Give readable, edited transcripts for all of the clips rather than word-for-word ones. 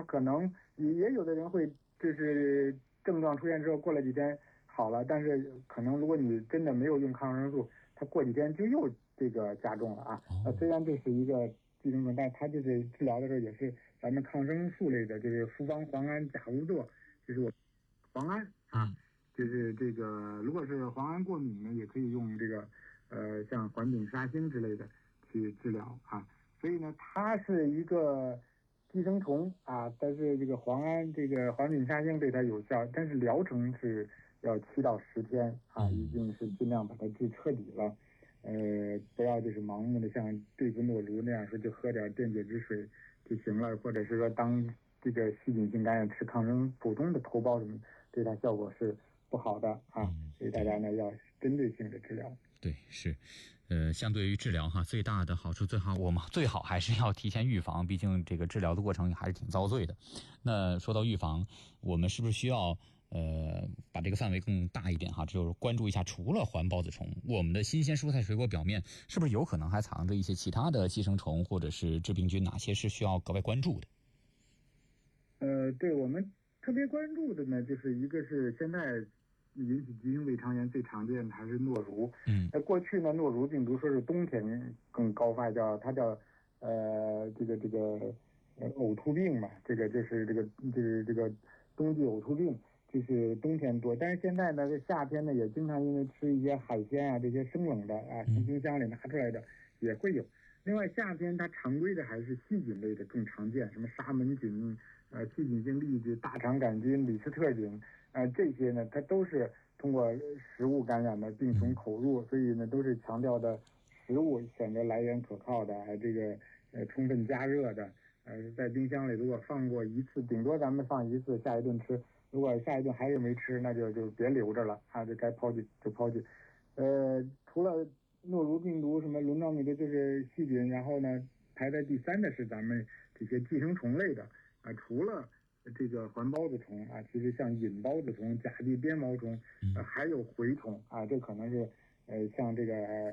可能也有的人会就是症状出现之后过了几天好了，但是可能如果你真的没有用抗生素，它过几天就又这个加重了啊。虽然这是一个寄生虫，但它就是治疗的时候也是咱们抗生素类的，就是复方磺胺钾乌唑，就是我磺胺啊，就是这个如果是磺胺过敏呢，也可以用这个像环丙沙星之类的去治疗啊。所以呢，它是一个寄生虫啊，但是这个磺胺这个环丙沙星对它有效，但是疗程是要7到10天啊，一定是尽量把它治彻底了。不要就是盲目的像对付诺如那样说就喝点电解质水就行了，或者是说当这个细菌性感染吃抗生普通的头孢什么，对它效果是不好的啊。所以大家呢要针对性的治疗。 对，是，相对于治疗哈，最大的好处我们最好还是要提前预防，毕竟这个治疗的过程还是挺遭罪的。那说到预防，我们是不是需要把这个范围更大一点哈？就是关注一下，除了环孢子虫，我们的新鲜蔬菜水果表面是不是有可能还藏着一些其他的寄生虫或者是致病菌？哪些是需要格外关注的？ 对，我们特别关注的呢，就是一个是现在引起急性胃肠炎最常见的还是诺如。过去呢，诺如病毒说是冬天更高发，它叫这个呕吐病嘛，这个就是这个冬季呕吐病，就是冬天多。但是现在呢，这夏天呢也经常因为吃一些海鲜啊，这些生冷的啊，从冰箱里拿出来的也会有。另外夏天它常规的还是细菌类的更常见，什么沙门菌、细菌性痢疾、大肠杆菌、李斯特菌。这些呢，它都是通过食物感染的，病从口入，所以呢，都是强调的食物选择来源可靠的，这个充分加热的，在冰箱里如果放过一次，顶多咱们放一次，下一顿吃。如果下一顿还是没吃，那就别留着了啊，就该抛弃就抛弃。除了诺如病毒什么轮状病毒就是细菌，然后呢排在第3的是咱们这些寄生虫类的啊，除了这个环孢子虫啊，其实像隐孢子虫、甲地鞭毛虫，还有蛔虫啊，这可能是像这个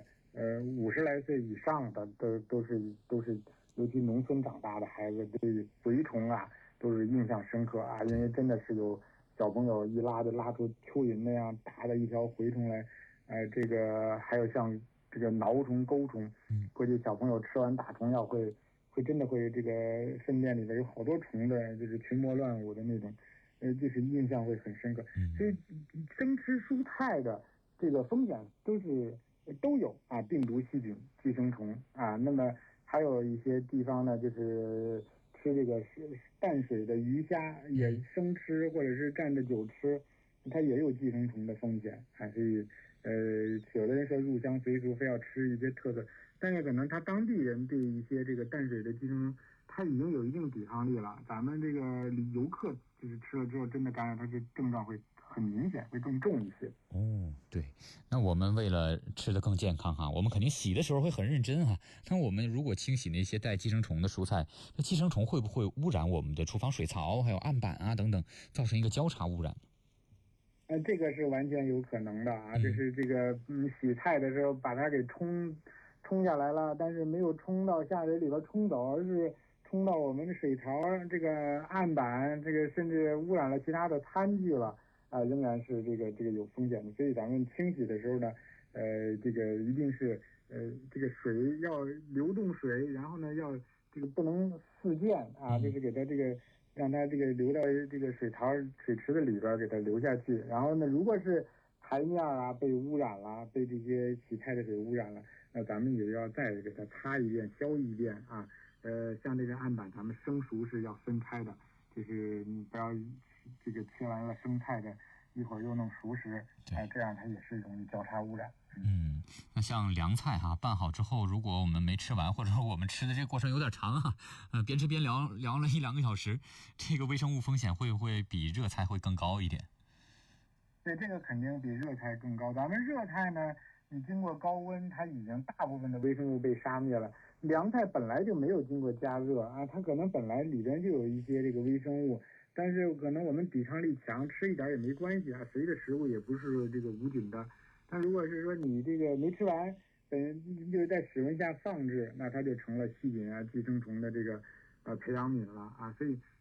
50来岁以上的都是，尤其农村长大的孩子对蛔虫啊都是印象深刻啊，因为真的是有小朋友一拉就拉出蚯蚓那样大的一条蛔虫来，这个还有像这个挠虫、钩虫，估计小朋友吃完打虫药会真的会这个粪便里面有好多虫的，就是群魔乱舞的那种，就是印象会很深刻。所以生吃蔬菜的这个风险都有啊，病毒、细菌、寄生虫啊。那么还有一些地方呢，就是吃这个淡水的鱼虾也生吃，或者是蘸着酒吃，它也有寄生虫的风险啊。所以有的人说入乡随俗，非要吃一些特色。但是可能他当地人对一些这个淡水的寄生虫，他已经有一定抵抗力了。咱们这个游客就是吃了之后真的感染，他这症状会很明显，会更重一些。 对。那我们为了吃得更健康哈，我们肯定洗的时候会很认真哈。那我们如果清洗那些带寄生虫的蔬菜，那寄生虫会不会污染我们的厨房水槽，还有案板啊等等，造成一个交叉污染？ 这个是完全有可能的啊。就是这个洗菜的时候把它给冲下来了，但是没有冲到下水里边冲走，而是冲到我们的水槽这个案板，这个甚至污染了其他的餐具了啊，仍然是这个有风险的。所以咱们清洗的时候呢，这个一定是这个水要流动水，然后呢要这个不能四溅啊，就是给它这个让它这个流到这个水池的里边给它流下去。然后呢，如果是台面啊被污染了，被这些洗菜的水污染了，那咱们也要再给它擦一遍、消一遍啊。像这个案板，咱们生熟是要分开的，就是你不要这个切完了生菜的，一会儿又弄熟食，这样它也是容易交叉污染。 那像凉菜哈，拌好之后，如果我们没吃完，或者说我们吃的这个过程有点长哈，边吃边聊了1-2个小时，这个微生物风险会不会比热菜会更高一点？ 对，这个肯定比热菜更高。咱们热菜呢，你经过高温，它已经大部分的微生物被杀灭了。凉菜本来就没有经过加热啊，它可能本来里边就有一些这个微生物，但是可能我们抵抗力强，吃一点也没关系啊。谁的食物也不是这个无菌的。但如果是说你这个没吃完，就是在室温下放置，那它就成了细菌啊、寄生虫的这个培养皿了啊。所以